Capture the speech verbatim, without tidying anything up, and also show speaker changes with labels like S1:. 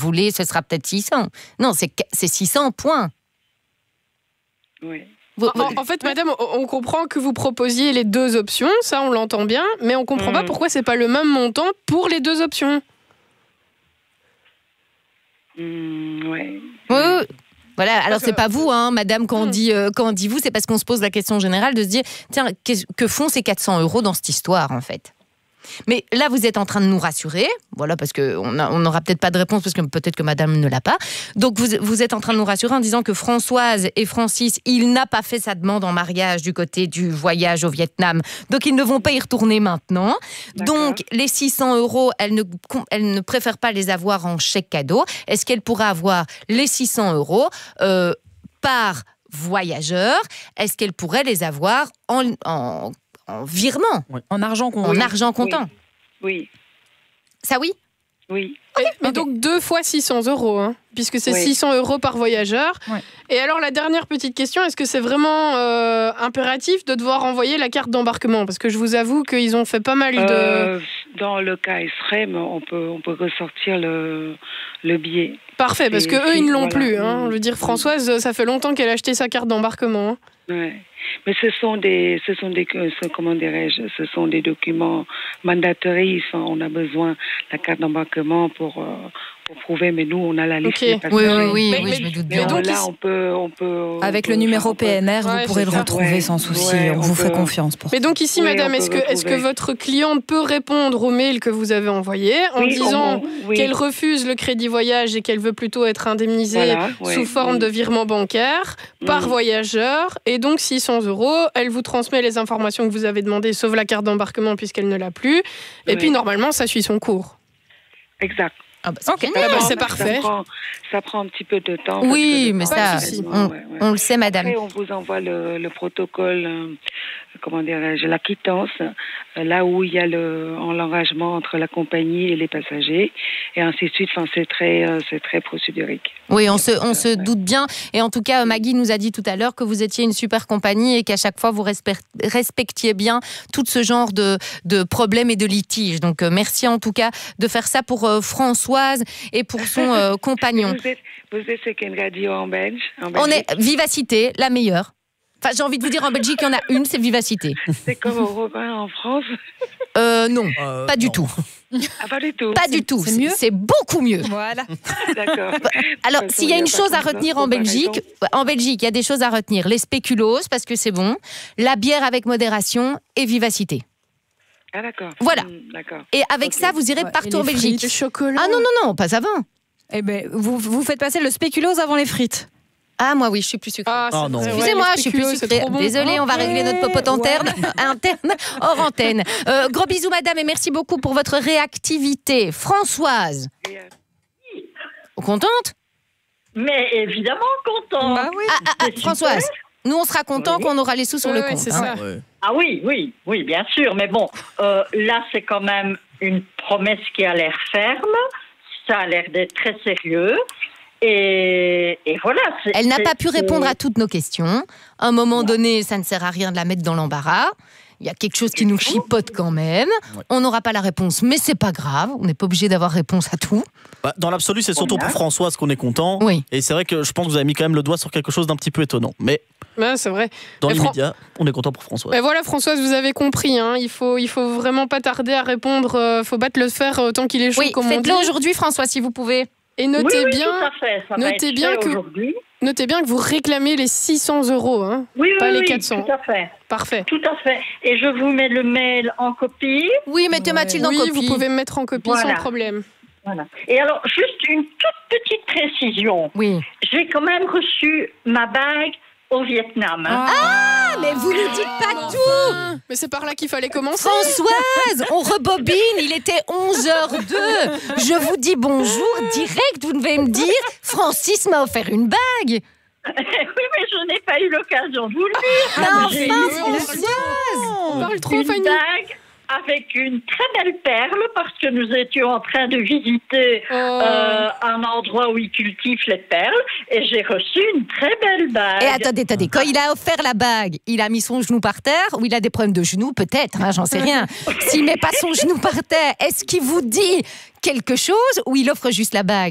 S1: voulez, ce sera peut-être six cents. Non, c'est, c'est six cents points.
S2: Oui.
S1: Vous,
S3: en, en fait, madame, on, on comprend que vous proposiez les deux options, ça on l'entend bien, mais on comprend mmh. pas pourquoi c'est pas le même montant pour les deux options.
S2: Mmh, ouais.
S1: Oui, oui. Voilà, alors c'est pas vous, hein, madame, quand on, dit, euh, quand on dit vous, c'est parce qu'on se pose la question générale de se dire, tiens, que font ces quatre cents euros dans cette histoire, en fait ? Mais là, vous êtes en train de nous rassurer, voilà, parce qu'on n'aura peut-être pas de réponse, parce que peut-être que madame ne l'a pas. Donc, vous, vous êtes en train de nous rassurer en disant que Françoise et Francis, il n'a pas fait sa demande en mariage du côté du voyage au Vietnam. Donc, ils ne vont pas y retourner maintenant. D'accord. Donc, les six cents euros, elle ne, elle ne préfère pas les avoir en chèque cadeau. Est-ce qu'elle pourra avoir les six cents euros euh, par voyageur ? Est-ce qu'elle pourrait les avoir en... en En virement,
S4: oui.
S1: en argent comptant. En argent comptant.
S2: Oui. oui.
S1: Ça oui ?
S2: Oui.
S3: Okay. Mais okay. donc deux fois six cents euros, hein, puisque c'est oui. six cents euros par voyageur. Oui. Et alors la dernière petite question, est-ce que c'est vraiment euh, impératif de devoir envoyer la carte d'embarquement ? Parce que je vous avoue qu'ils ont fait pas mal de...
S2: Euh, dans le cas extrême, on peut, on peut ressortir le, le billet.
S3: Parfait, parce qu'eux, ils ne l'ont voilà. plus. Hein. Je veux dire, Françoise, ça fait longtemps qu'elle a acheté sa carte d'embarquement. Hein.
S2: Ouais. Mais ce sont des, ce sont des, comment dirais-je, ce sont des documents mandatoires. Enfin, on a besoin de la carte d'embarquement pour, euh, pour prouver. Mais nous, on a la liste
S1: okay.
S2: des
S1: Oui, oui, oui,
S3: mais,
S1: oui
S3: mais,
S1: je me doute
S2: bien.
S1: bien.
S2: Donc là, on peut, on peut.
S5: Avec
S2: on peut
S5: le numéro P N R,
S2: ouais,
S5: vous pourrez le retrouver ouais. sans souci.
S2: Ouais,
S5: on, on vous peut... fait confiance pour ça.
S3: Mais donc ici, oui, madame, est-ce que, est-ce que votre cliente peut répondre au mail que vous avez envoyé en
S2: oui,
S3: disant
S2: on, oui.
S3: qu'elle refuse le crédit voyage et qu'elle veut plutôt être indemnisée voilà, sous ouais, forme oui. de virement bancaire par oui. voyageur et donc six cents euros, elle vous transmet les informations que vous avez demandées, sauf la carte d'embarquement puisqu'elle ne l'a plus. Et oui. puis normalement, ça suit son cours.
S2: Exact.
S1: Ah bah, c'est, okay.
S3: ah bah, c'est parfait.
S2: Ça prend, ça prend un petit peu de temps.
S1: Oui, mais ça, on, ouais, ouais. on le sait, madame.
S2: Après, on vous envoie le, le protocole, euh, comment dirais-je, la quittance, euh, là où il y a le, l'engagement entre la compagnie et les passagers, et ainsi de suite. Enfin, c'est très, euh, c'est très procédurique.
S1: Oui, on se, on se ouais. doute bien. Et en tout cas, Maggie nous a dit tout à l'heure que vous étiez une super compagnie et qu'à chaque fois, vous respectiez bien tout ce genre de, de problèmes et de litiges. Donc, euh, merci en tout cas de faire ça pour euh, François et pour son euh, compagnon.
S2: Vous êtes, vous êtes c'est quelle radio en Belge en
S1: On est Vivacité, la meilleure. Enfin, j'ai envie de vous dire, en Belgique, il y en a une, c'est Vivacité.
S2: C'est comme Europe un en France
S1: euh, Non, euh, pas du
S4: non.
S1: tout.
S2: Ah, pas du tout.
S1: Pas du tout, c'est, mieux c'est beaucoup mieux.
S5: Voilà.
S2: D'accord.
S1: Alors, s'il y a une chose à retenir en Belgique, en Belgique, il y a des choses à retenir. Les spéculoos, parce que c'est bon, la bière avec modération et Vivacité.
S2: Ah d'accord.
S1: Voilà.
S2: Mmh, d'accord.
S1: Et avec okay. ça, vous irez
S5: ouais,
S1: partout en Belgique.
S3: Le chocolat.
S1: Ah non, non, non, pas avant.
S5: Eh ben, vous, vous faites passer le spéculoos avant les frites.
S1: Ah, moi oui, je suis plus sucrée.
S3: Ah,
S4: oh, non.
S1: Excusez-moi, je suis plus sucrée. Bon. Désolée, on va régler notre popote interne, ouais. interne hors antenne. Euh, gros bisous, madame, et merci beaucoup pour votre réactivité. Françoise. Oui. Contente ?
S6: Mais évidemment contente.
S1: Bah oui. Ah, ah, ah, Françoise. Nous, on sera contents oui. qu'on aura les sous sur
S3: oui,
S1: le
S3: oui,
S1: compte.
S3: C'est
S1: hein.
S3: ça.
S4: Ouais.
S6: Ah oui, oui, oui, bien sûr. Mais bon, euh, là, c'est quand même une promesse qui a l'air ferme. Ça a l'air d'être très sérieux. Et, et voilà. C'est,
S1: Elle n'a
S6: c'est,
S1: pas pu
S6: c'est...
S1: répondre à toutes nos questions. À un moment ouais. donné, ça ne sert à rien de la mettre dans l'embarras. Il y a quelque chose qui nous chipote quand même. Ouais. On n'aura pas la réponse, mais c'est pas grave. On n'est pas obligé d'avoir réponse à tout.
S4: Bah, dans l'absolu, c'est surtout pour Françoise qu'on est content.
S1: Oui.
S4: Et c'est vrai que je pense que vous avez mis quand même le doigt sur quelque chose d'un petit peu étonnant. Mais
S3: ouais, c'est vrai.
S4: Dans
S3: mais
S4: l'immédiat,
S3: Fran...
S4: on est content pour Françoise.
S3: Et voilà, Françoise, vous avez compris. Hein. Il faut, il faut vraiment pas tarder à répondre. Euh, faut battre le fer euh, tant qu'il est chaud.
S1: Oui,
S3: comme on dit.
S1: Faites-le aujourd'hui, François, si vous pouvez.
S3: Et notez
S6: oui, oui,
S3: bien,
S6: tout à fait. Ça
S3: notez
S6: va
S3: bien
S6: être
S3: que
S6: aujourd'hui.
S3: Notez bien que vous réclamez les six cents euros, hein,
S6: oui,
S3: pas
S6: oui,
S3: les
S6: oui,
S3: quatre cents.
S6: Tout à fait.
S3: Parfait.
S6: Tout à fait. Et je vous mets le mail en copie.
S1: Oui, mettez ouais. Mathilde en
S3: oui,
S1: copie.
S3: Oui, vous pouvez me mettre en copie
S6: voilà.
S3: sans problème.
S6: Voilà. Et alors, juste une toute petite précision.
S1: Oui.
S6: J'ai quand même reçu ma bague au Vietnam.
S1: Ah, ah mais vous ne dites pas
S3: enfin.
S1: tout.
S3: Mais c'est par là qu'il fallait commencer.
S1: Françoise, on rebobine, il était onze heures deux. Je vous dis bonjour direct, vous devez me dire Francis m'a offert une bague.
S6: Oui, mais je n'ai pas eu l'occasion de vous le dire.
S1: Ah,
S6: j'ai
S1: enfin, Françoise,
S3: on parle trop,
S6: une
S3: Fanny.
S6: bague avec une très belle perle parce que nous étions en train de visiter oh. euh, un endroit où ils cultivent les perles et j'ai reçu une très belle bague.
S1: Et attendez, attendez, quand il a offert la bague, il a mis son genou par terre ou il a des problèmes de genoux, peut-être, hein, j'en sais rien. S'il met pas son genou par terre, est-ce qu'il vous dit quelque chose ou il offre juste la bague ?